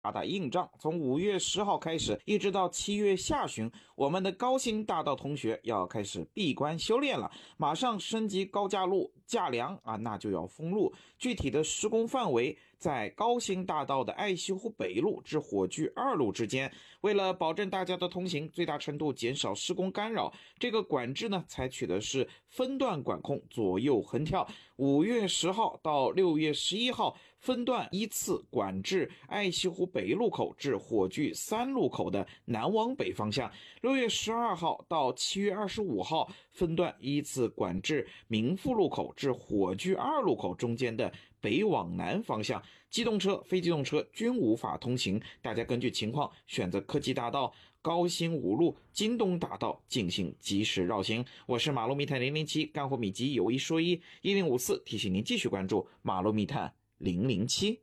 打硬仗，从5月10号开始，一直到7月下旬，我们的高新大道同学要开始闭关修炼了，马上升级高架路架梁啊，那就要封路。具体的施工范围在高新大道的爱西湖北路至火炬2路之间。为了保证大家的通行，最大程度减少施工干扰，这个管制呢，采取的是分段管控，左右横跳。5月10号到6月11号，分段依次管制爱西湖北路口至火炬3路口的南往北方向。6月12号到7月25号，分段依次管制民富路口至火炬2路口中间的北往南方向。机动车、非机动车均无法通行，大家根据情况选择科技大道、高新5路、京东大道进行及时绕行。我是马路密探007，干货秘籍有一说一，1054提醒您继续关注马路密探007。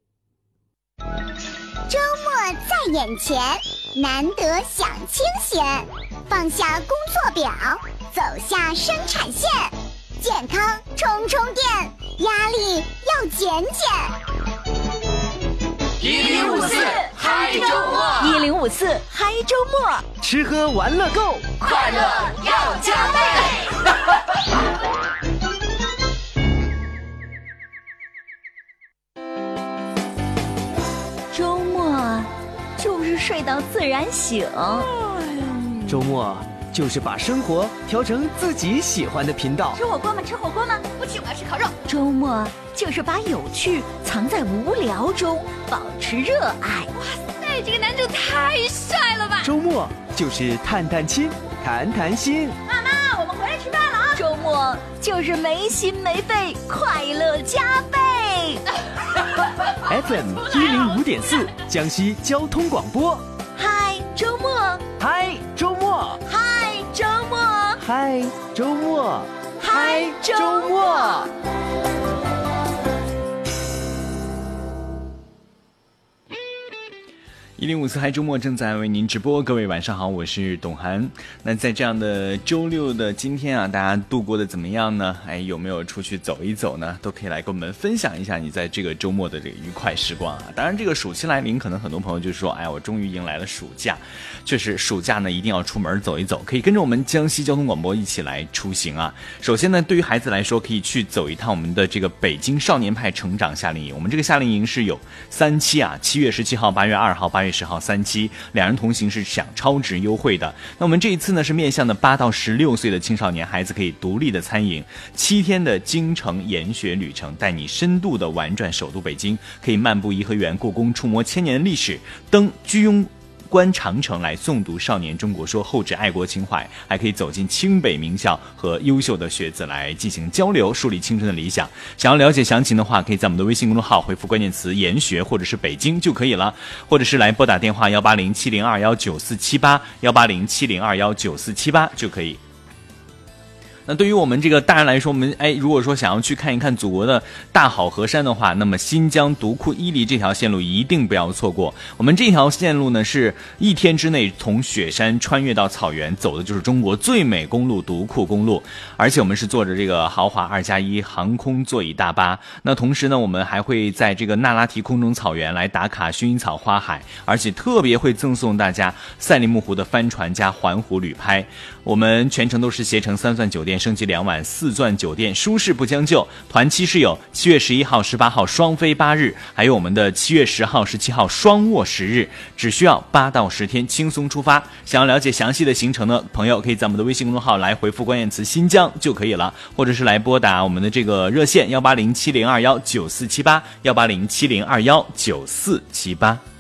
周末在眼前，难得享清闲，放下工作表，走下生产线，健康充充电，压力要减减。 1054嗨周末 ，1054嗨周末， 吃喝玩乐够， 快乐要加倍。 周末就是睡到自然醒， 周末就是把生活调成自己喜欢的频道。 吃火锅吗？吃火锅吗？不去，我要吃烤肉。 周末就是把有趣藏在无聊中，保持热爱。 哇塞，这个男主太帅了吧！ 周末就是探探亲，谈谈心。 妈妈，我们回来吃饭了啊！ 周末就是没心没肺，快乐加倍。 FM 105.4江西交通广播。 嗨，周末！ 嗨，周末！ 嗨，周末！ 嗨，周末！ 嗨，周末 ！1054嗨周末正在为您直播，各位晚上好，我是董涵。那在这样的周六的今天啊，大家度过的怎么样呢？有没有出去走一走呢？都可以来跟我们分享一下你在这个周末的这个愉快时光啊。当然，这个暑期来临，可能很多朋友就说，我终于迎来了暑假。确实，暑假呢一定要出门走一走，可以跟着我们江西交通广播一起来出行啊。首先呢，对于孩子来说，可以去走一趟我们的这个北京少年派成长夏令营。我们这个夏令营是有3期啊，7月17号、8月2号、8月10号3期，两人同行是享超值优惠的。那我们这一次呢是面向的8到16岁的青少年孩子可以独立的参营7天的京城研学旅程，带你深度的玩转首都北京，可以漫步颐和园、故宫，触摸千年历史，登居庸观长城来诵读少年中国说，厚植爱国情怀，还可以走进清北名校和优秀的学子来进行交流，树立青春的理想。想要了解详情的话，可以在我们的微信公众号回复关键词研学或者是北京就可以了，或者是来拨打电话18070219478 18070219478就可以。那对于我们这个大人来说，我们如果说想要去看一看祖国的大好河山的话，那么新疆独库伊犁这条线路一定不要错过。我们这条线路呢是1天之内从雪山穿越到草原，走的就是中国最美公路独库公路，而且我们是坐着这个豪华2+1航空座椅大巴。那同时呢，我们还会在这个那拉提空中草原来打卡薰衣草花海，而且特别会赠送大家赛里木湖的帆船加环湖旅拍。我们全程都是携程3钻酒店升级2晚4钻酒店，舒适不将就。团期是有7月11号、18号双飞8日，还有我们的7月10号、17号双卧10日，只需要8到10天轻松出发。想要了解详细的行程呢，朋友可以在我们的微信公众号来回复关键词新疆就可以了，或者是来拨打我们的这个热线18070219478 18070219478。